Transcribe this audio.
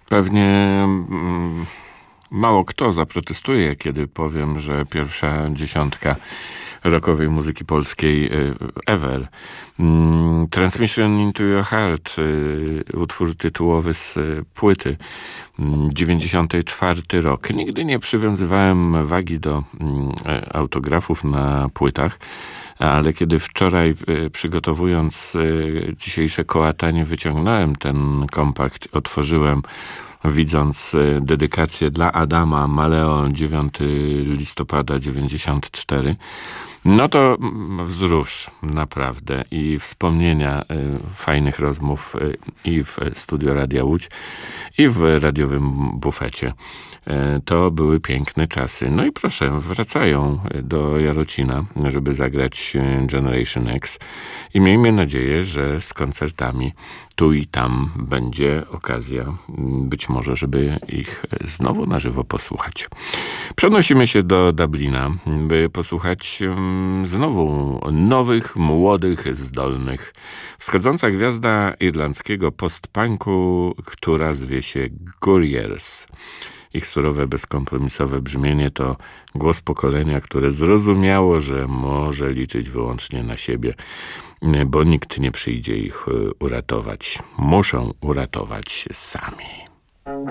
Pewnie mało kto zaprotestuje, kiedy powiem, że pierwsza dziesiątka rockowej muzyki polskiej ever. Transmission into Your Heart, utwór tytułowy z płyty, 94 rok. Nigdy nie przywiązywałem wagi do autografów na płytach, ale kiedy wczoraj, przygotowując dzisiejsze kołatanie, wyciągnąłem ten kompakt, otworzyłem, widząc dedykację dla Adama Maleo, 9 listopada 94, no to wzrusz naprawdę i wspomnienia fajnych rozmów i w Studio Radia Łódź, i w radiowym bufecie. To były piękne czasy. No i proszę, wracają do Jarocina, żeby zagrać Generation X i miejmy nadzieję, że z koncertami tu i tam będzie okazja, być może, żeby ich znowu na żywo posłuchać. Przenosimy się do Dublina, by posłuchać znowu nowych, młodych, zdolnych. Wschodząca gwiazda irlandzkiego post-punku, która zwie się Gurriers. Ich surowe, bezkompromisowe brzmienie to głos pokolenia, które zrozumiało, że może liczyć wyłącznie na siebie, bo nikt nie przyjdzie ich uratować. Muszą uratować się sami.